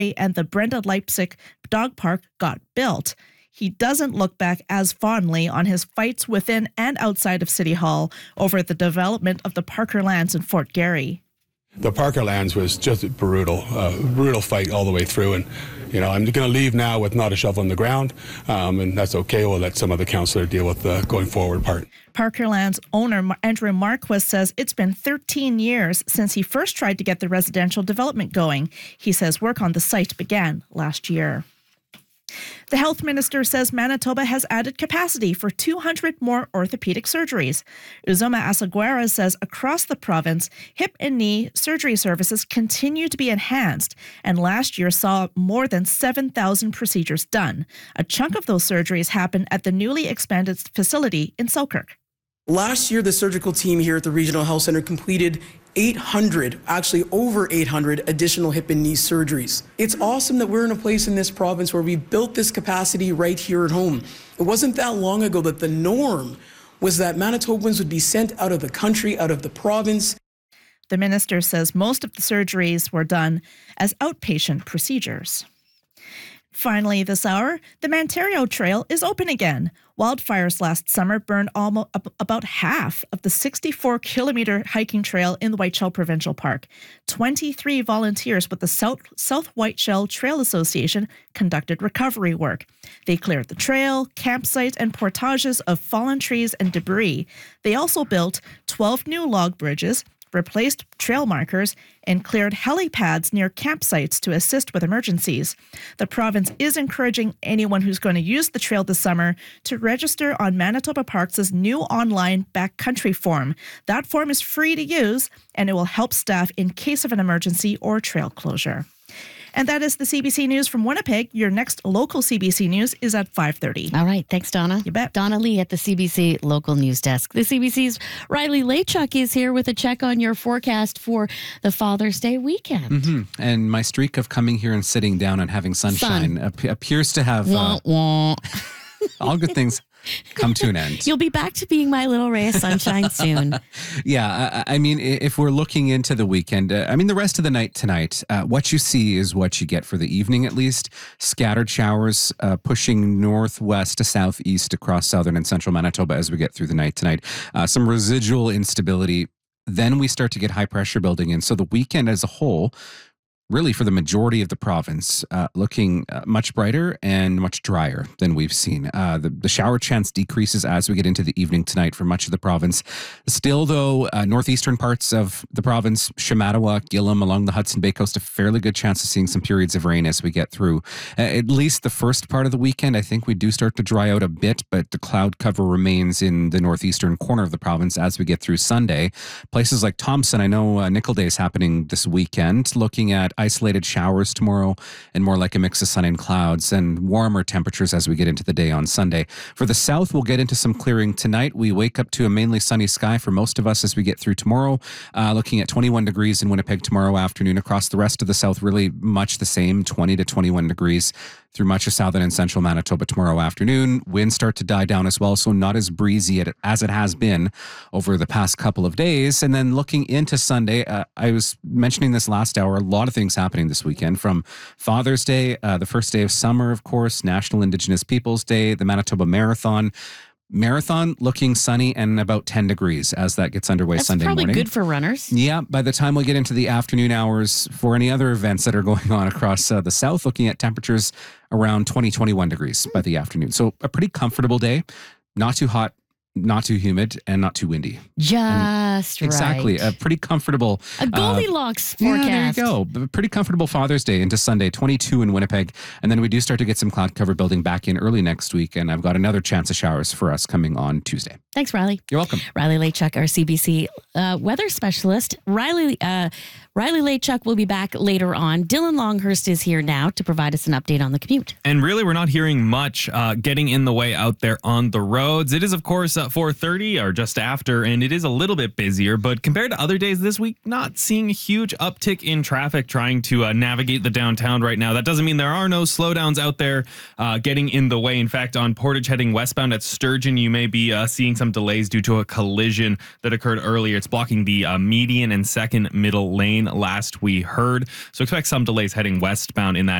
and the Brenda Leipzig dog park got built. He doesn't look back as fondly on his fights within and outside of City Hall over the development of the Parker Lands in Fort Garry. The Parker Lands was just a brutal fight all the way through, and I'm going to leave now with not a shovel in the ground, and that's okay. We'll let some other councillor deal with the going forward part. Parker Lands owner Andrew Marquis says it's been 13 years since he first tried to get the residential development going. He says work on the site began last year. The health minister says Manitoba has added capacity for 200 more orthopedic surgeries. Uzoma Asaguera says across the province, hip and knee surgery services continue to be enhanced, and last year saw more than 7,000 procedures done. A chunk of those surgeries happened at the newly expanded facility in Selkirk. Last year, the surgical team here at the Regional Health Centre completed 800, actually over 800 additional hip and knee surgeries. It's awesome that we're in a place in this province where we built this capacity right here at home. It wasn't that long ago that the norm was that Manitobans would be sent out of the country, out of the province. The minister says most of the surgeries were done as outpatient procedures. Finally, this hour, the Mantario Trail is open again. Wildfires last summer burned about half of the 64-kilometer hiking trail in the Whiteshell Provincial Park. 23 volunteers with the South Whiteshell Trail Association conducted recovery work. They cleared the trail, campsites, and portages of fallen trees and debris. They also built 12 new log bridges, replaced trail markers, and cleared helipads near campsites to assist with emergencies. The province is encouraging anyone who's going to use the trail this summer to register on Manitoba Parks' new online backcountry form. That form is free to use, and it will help staff in case of an emergency or trail closure. And that is the CBC News from Winnipeg. Your next local CBC News is at 5:30. All right. Thanks, Donna. You bet. Donna Lee at the CBC Local News Desk. The CBC's Riley Laychuk is here with a check on your forecast for the Father's Day weekend. Mm-hmm. And my streak of coming here and sitting down and having sunshine appears to have all good things come to an end. You'll be back to being my little ray of sunshine soon. Yeah, I mean, if we're looking into the weekend, the rest of the night tonight, what you see is what you get for the evening at least. Scattered showers pushing northwest to southeast across southern and central Manitoba as we get through the night tonight. Some residual instability. Then we start to get high pressure building in. So the weekend as a whole, really for the majority of the province, looking much brighter and much drier than we've seen. The shower chance decreases as we get into the evening tonight for much of the province. Still, though, northeastern parts of the province, Shamattawa, Gillam, along the Hudson Bay Coast, a fairly good chance of seeing some periods of rain as we get through. At least the first part of the weekend, I think we do start to dry out a bit, but the cloud cover remains in the northeastern corner of the province as we get through Sunday. Places like Thompson, I know Nickel Day is happening this weekend, looking at isolated showers tomorrow and more like a mix of sun and clouds and warmer temperatures as we get into the day on Sunday. For the south, we'll get into some clearing tonight. We wake up to a mainly sunny sky for most of us as we get through tomorrow, looking at 21 degrees in Winnipeg tomorrow afternoon. Across the rest of the south, really much the same, 20 to 21 degrees through much of southern and central Manitoba tomorrow afternoon. Winds start to die down as well, so not as breezy as it has been over the past couple of days. And then looking into Sunday, I was mentioning this last hour, a lot of things happening this weekend, from Father's Day, the first day of summer, of course, National Indigenous Peoples Day, the Manitoba Marathon. Marathon looking sunny and about 10 degrees as that gets underway Sunday morning. That's probably good for runners. Yeah, by the time we get into the afternoon hours for any other events that are going on across the south, looking at temperatures around 20, 21 degrees by the afternoon. So a pretty comfortable day, not too hot, not too humid, and not too windy. Just right. Exactly. A pretty comfortable... A Goldilocks forecast. Yeah, there you go. A pretty comfortable Father's Day into Sunday, 22 in Winnipeg. And then we do start to get some cloud cover building back in early next week. And I've got another chance of showers for us coming on Tuesday. Thanks, Riley. You're welcome. Riley Laychuk, our CBC weather specialist. Riley Laychuk will be back later on. Dylan Longhurst is here now to provide us an update on the commute. And really, we're not hearing much getting in the way out there on the roads. It is, of course, 4:30 or just after, and it is a little bit busier, but compared to other days this week, not seeing a huge uptick in traffic trying to navigate the downtown right now. That doesn't mean there are no slowdowns out there getting in the way. In fact, on Portage heading westbound at Sturgeon, you may be seeing some delays due to a collision that occurred earlier. It's blocking the median and second middle lane last we heard. So expect some delays heading westbound in that